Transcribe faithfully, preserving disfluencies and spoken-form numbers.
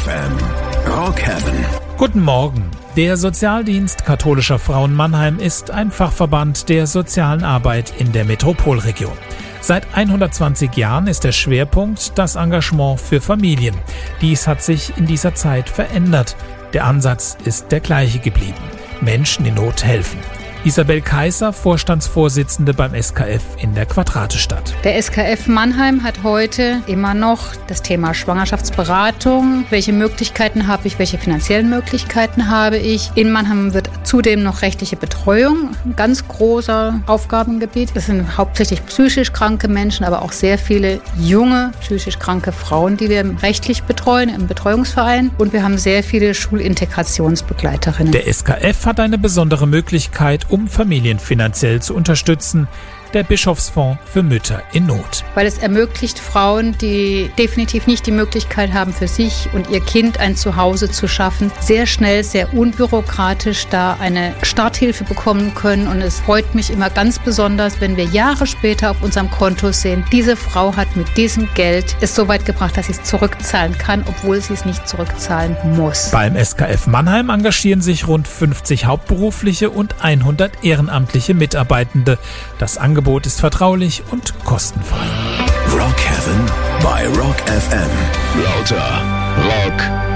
F M. Rock Heaven. Guten Morgen. Der Sozialdienst katholischer Frauen Mannheim ist ein Fachverband der sozialen Arbeit in der Metropolregion. Seit hundertzwanzig Jahren ist der Schwerpunkt das Engagement für Familien. Dies hat sich in dieser Zeit verändert. Der Ansatz ist der gleiche geblieben. Menschen in Not helfen. Isabel Kaiser, Vorstandsvorsitzende beim S K F in der Quadratestadt. Der S K F Mannheim hat heute immer noch das Thema Schwangerschaftsberatung. Welche Möglichkeiten habe ich, welche finanziellen Möglichkeiten habe ich? In Mannheim wird zudem noch rechtliche Betreuung, ein ganz großer Aufgabengebiet. Das sind hauptsächlich psychisch kranke Menschen, aber auch sehr viele junge psychisch kranke Frauen, die wir rechtlich betreuen im Betreuungsverein. Und wir haben sehr viele Schulintegrationsbegleiterinnen. Der S K F hat eine besondere Möglichkeit, um Familien finanziell zu unterstützen, der Bischofsfonds für Mütter in Not. Weil es ermöglicht Frauen, die definitiv nicht die Möglichkeit haben, für sich und ihr Kind ein Zuhause zu schaffen, sehr schnell, sehr unbürokratisch da eine Starthilfe bekommen können. Und es freut mich immer ganz besonders, wenn wir Jahre später auf unserem Konto sehen, diese Frau hat mit diesem Geld es so weit gebracht, dass sie es zurückzahlen kann, obwohl sie es nicht zurückzahlen muss. Beim S K F Mannheim engagieren sich rund fünfzig hauptberufliche und hundert ehrenamtliche Mitarbeitende. Das Angebot ist vertraulich und kostenfrei. Rock Heaven bei Rock F M. Lauter Rock